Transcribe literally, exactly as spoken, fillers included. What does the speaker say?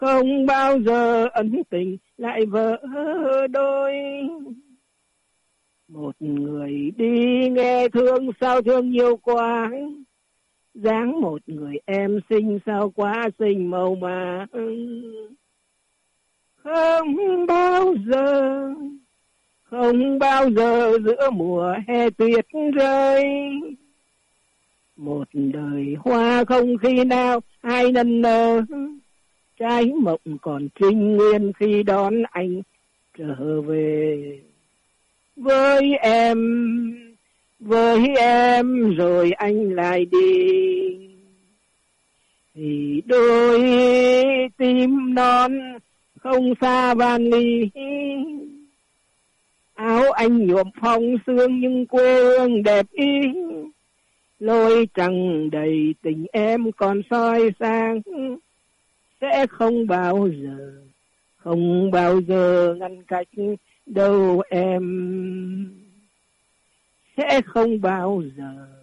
không bao giờ ân tình lại vỡ đôi. Một người đi nghe thương sao thương nhiều quá, dáng một người em xinh sao quá xinh màu mà. Không bao giờ, không bao giờ giữa mùa hè tuyết rơi, một đời hoa không khi nào ai nần nơ, trái mộng còn trinh nguyên khi đón anh trở về. Với em, với em rồi anh lại đi, thì đôi tim non không xa van ly. Áo anh nhuộm phong sương nhưng quê hương đẹp ý, lối trăng đầy tình em còn soi sáng. Sẽ không bao giờ, không bao giờ ngăn cách đâu em, sẽ không bao giờ